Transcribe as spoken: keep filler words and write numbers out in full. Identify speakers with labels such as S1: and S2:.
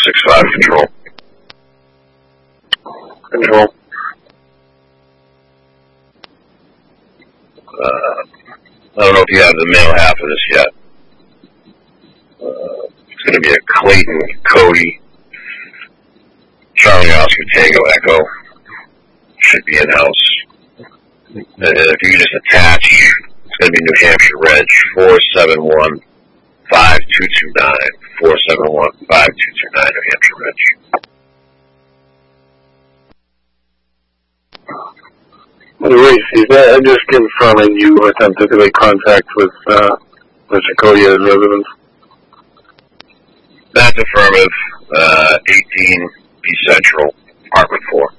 S1: six five control.
S2: Control.
S1: Uh, I don't know if you have the male half of this yet. Uh, it's going to be a Clayton Cody Charlie Oscar Tango Echo. Should be in house. And if you just attach, it's going to be New Hampshire Reg four seven one five two two nine. four seven one five two two nine New Hampshire Reg.
S2: Reese, I'm just confirming you attempted to make contact with uh, Mister Codia's residence.
S1: That's affirmative. Uh, eighteen B Central, apartment four.